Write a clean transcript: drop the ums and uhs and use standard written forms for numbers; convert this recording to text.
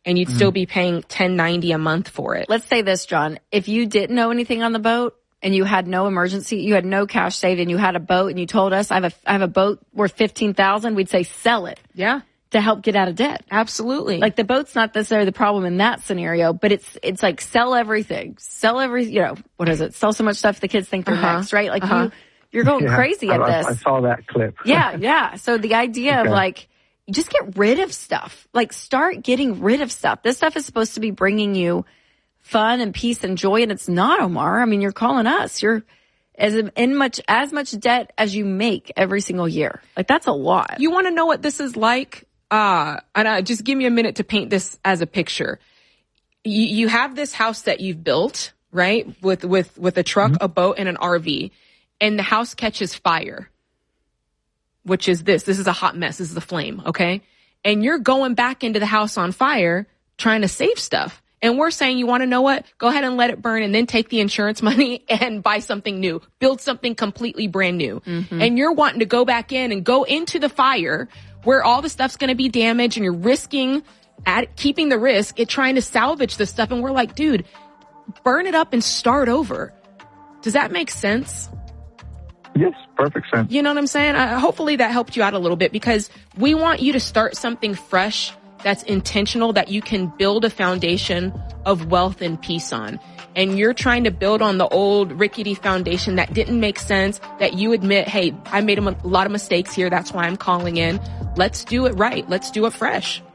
and you'd still be paying $10.90 a month for it. Let's say this, John. If you didn't know anything on the boat and you had no emergency, you had no cash saved, and you had a boat, and you told us, I have a boat worth $15,000, we'd say sell it. Yeah. To help get out of debt. Absolutely. Like the boat's not necessarily the problem in that scenario, but it's like sell everything. Sell what is it? Sell so much stuff the kids think they're next, right? Like you're going crazy at this. I saw that clip. Yeah. So the idea of like, just get rid of stuff. Like start getting rid of stuff. This stuff is supposed to be bringing you fun and peace and joy, and it's not, Omar. I mean, you're calling us. You're as much debt as you make every single year. Like that's a lot. You want to know what this is like? Just give me a minute to paint this as a picture. You have this house that you've built, right? With a truck, a boat, and an RV, and the house catches fire, which is this. This is a hot mess. This is a flame, okay? And you're going back into the house on fire trying to save stuff. And we're saying, you want to know what? Go ahead and let it burn and then take the insurance money and buy something new. Build something completely brand new. And you're wanting to go back in and go into the fire where all the stuff's going to be damaged, and you're risking keeping the risk at trying to salvage the stuff. And we're like, dude, burn it up and start over. Does that make sense? Yes, perfect sense. You know what I'm saying? Hopefully that helped you out a little bit, because we want you to start something fresh that's intentional, that you can build a foundation of wealth and peace on. And you're trying to build on the old rickety foundation that didn't make sense, that you admit, hey, I made a lot of mistakes here. That's why I'm calling in. Let's do it right. Let's do it fresh.